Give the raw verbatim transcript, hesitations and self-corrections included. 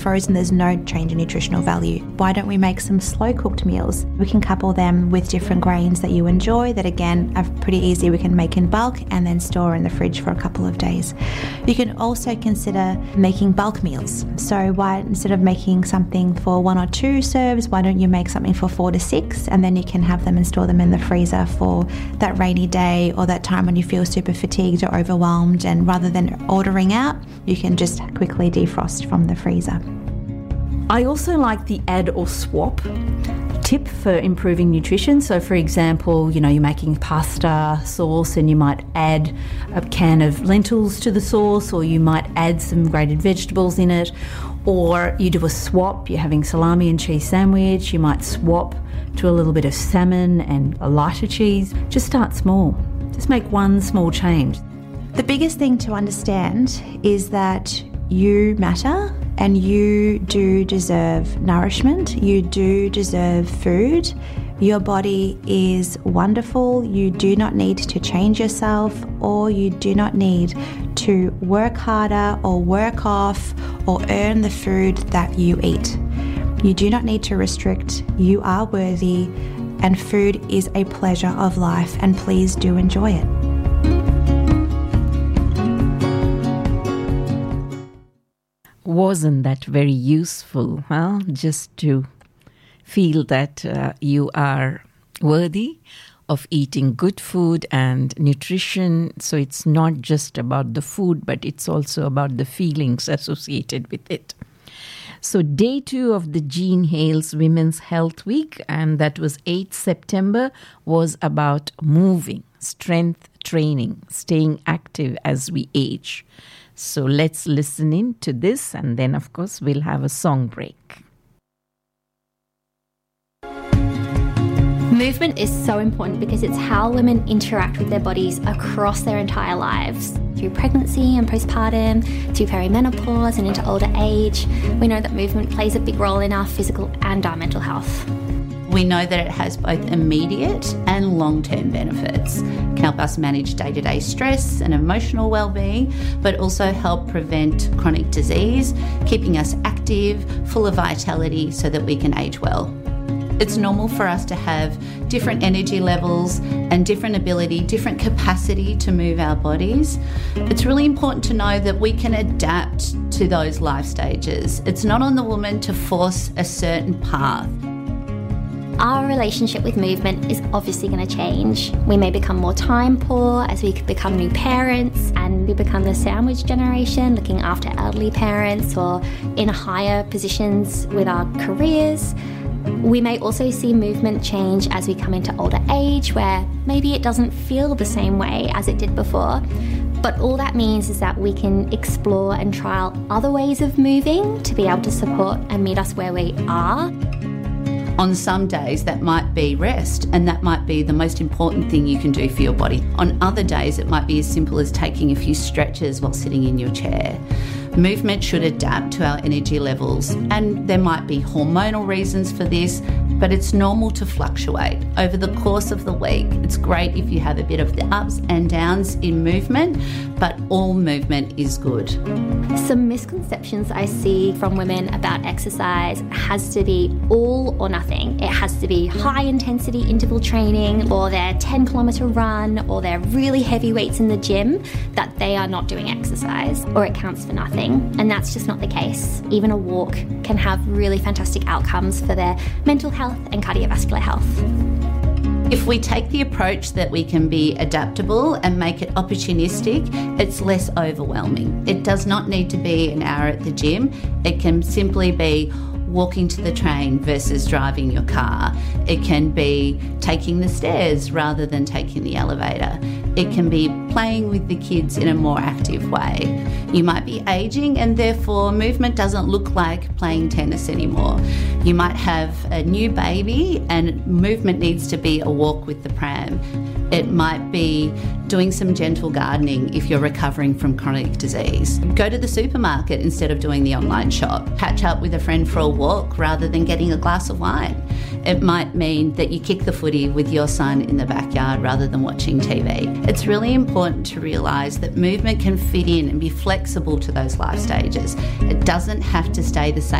Frozen, there's no change in nutritional value. Why don't we make some slow cooked meals? We can couple them with different grains that you enjoy that again are pretty easy. We can make in bulk and then store in the fridge for a couple of days. You can also consider making bulk meals. So why, instead of making something for one or two serves, why don't you make something for four to six, and then you can have them and store them in the freezer for that rainy day or that time when you feel super fatigued or overwhelmed, and rather than ordering out, you can just quickly defrost from the freezer. I also like the add or swap tip for improving nutrition. So for example, you know, you're making pasta sauce and you might add a can of lentils to the sauce, or you might add some grated vegetables in it, or you do a swap, you're having salami and cheese sandwich, you might swap to a little bit of salmon and a lighter cheese. Just start small. Just make one small change. The biggest thing to understand is that you matter and you do deserve nourishment. You do deserve food. Your body is wonderful. You do not need to change yourself, or you do not need to work harder or work off or earn the food that you eat. You do not need to restrict. You are worthy, and food is a pleasure of life, and please do enjoy it. Wasn't that very useful, huh? Just to feel that uh, you are worthy of eating good food and nutrition. So it's not just about the food, but it's also about the feelings associated with it. So day two of the Jean Hales Women's Health Week, and that was eighth September, was about moving, strength training, staying active as we age. So let's listen in to this, and then, of course, we'll have a song break. Movement is so important because it's how women interact with their bodies across their entire lives. Through pregnancy and postpartum, through perimenopause and into older age, we know that movement plays a big role in our physical and our mental health. We know that it has both immediate and long-term benefits. It can help us manage day-to-day stress and emotional well-being, but also help prevent chronic disease, keeping us active, full of vitality so that we can age well. It's normal for us to have different energy levels and different ability, different capacity to move our bodies. It's really important to know that we can adapt to those life stages. It's not on the woman to force a certain path. Our relationship with movement is obviously going to change. We may become more time poor as we become new parents, and we become the sandwich generation looking after elderly parents or in higher positions with our careers. We may also see movement change as we come into older age, where maybe it doesn't feel the same way as it did before. But all that means is that we can explore and trial other ways of moving to be able to support and meet us where we are. On some days, that might be rest, and that might be the most important thing you can do for your body. On other days, it might be as simple as taking a few stretches while sitting in your chair. Movement should adapt to our energy levels, and there might be hormonal reasons for this, but it's normal to fluctuate over the course of the week. It's great if you have a bit of the ups and downs in movement, but all movement is good. Some misconceptions I see from women about exercise has to be all or nothing. It has to be high intensity interval training, or their ten kilometre run, or their really heavy weights in the gym, that they are not doing exercise, or it counts for nothing. And that's just not the case. Even a walk can have really fantastic outcomes for their mental health and cardiovascular health. If we take the approach that we can be adaptable and make it opportunistic, it's less overwhelming. It does not need to be an hour at the gym. It can simply be walking to the train versus driving your car. It can be taking the stairs rather than taking the elevator. It can be playing with the kids in a more active way. You might be aging, and therefore movement doesn't look like playing tennis anymore. You might have a new baby and movement needs to be a walk with the pram. It might be doing some gentle gardening if you're recovering from chronic disease. Go to the supermarket instead of doing the online shop. Catch up with a friend for a walk rather than getting a glass of wine. It might mean that you kick the footy with your son in the backyard rather than watching T V. It's really important important to realise that movement can fit in and be flexible to those life stages. It doesn't have to stay the same